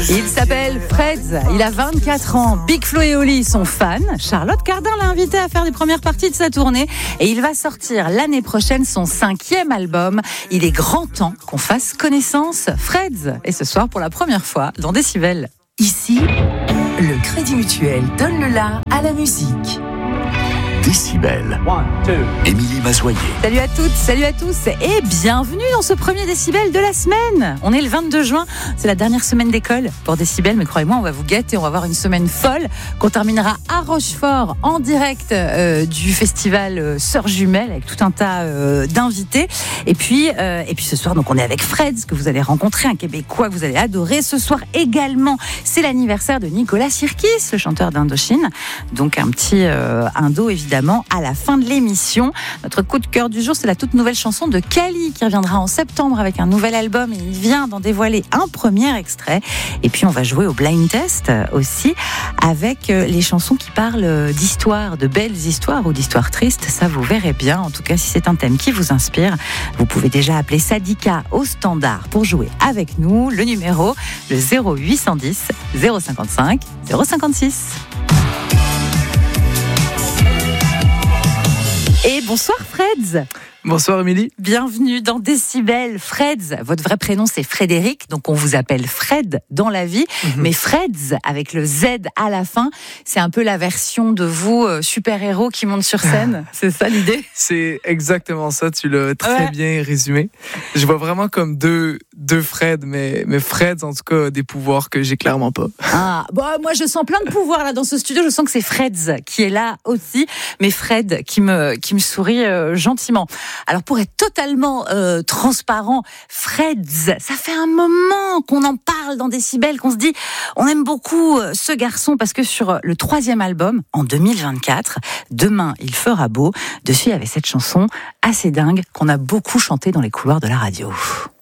Il s'appelle Freds, il a 24 ans. Big Flo et Oli sont fans. Charlotte Cardin l'a invité à faire les premières parties de sa tournée et il va sortir l'année prochaine son 5e album. Il est grand temps qu'on fasse connaissance. Freds, et ce soir pour la première fois dans Décibel. Ici, le Crédit Mutuel donne le la à la musique. Décibel. Émilie Mazoyer. Salut à toutes, salut à tous et bienvenue dans ce premier Décibel de la semaine. On est le 22 juin, c'est la dernière semaine d'école pour Décibel, mais croyez-moi, on va vous gâter, on va avoir une semaine folle qu'on terminera à Rochefort en direct du festival Sœurs Jumelles avec tout un tas d'invités. Et puis ce soir, donc on est avec Freds que vous allez rencontrer, un Québécois que vous allez adorer. Ce soir également, c'est l'anniversaire de Nicolas Sirkis, le chanteur d'Indochine. Donc un petit Indo évidemment à la fin de l'émission. Notre coup de cœur du jour, c'est la toute nouvelle chanson de Kali qui reviendra en septembre avec un nouvel album et il vient d'en dévoiler un premier extrait. Et puis on va jouer au blind test aussi avec les chansons qui parlent d'histoires, de belles histoires ou d'histoires tristes. Ça vous verrez bien. En tout cas, si c'est un thème qui vous inspire, vous pouvez déjà appeler Sadika au standard pour jouer avec nous. Le numéro, le 0810 055 056. Et bonsoir Freds. Bonsoir Émilie. Bienvenue dans Décibel. Freds, votre vrai prénom c'est Frédéric, donc on vous appelle Fred dans la vie, mais Freds avec le Z à la fin, c'est un peu la version de vous super-héros qui monte sur scène, c'est ça l'idée ? C'est exactement ça, tu l'as très bien résumé. Je vois vraiment comme deux Fred, mais Freds en tout cas des pouvoirs que j'ai clairement pas. Ah, bon, moi je sens plein de pouvoirs là dans ce studio, je sens que c'est Freds qui est là aussi, mais Fred qui me sourit gentiment. Alors pour être totalement transparent, Freds, ça fait un moment qu'on en parle dans Décibel, qu'on se dit on aime beaucoup ce garçon parce que sur le 3e album, en 2024, Demain il fera beau, dessus il y avait cette chanson assez dingue qu'on a beaucoup chantée dans les couloirs de la radio.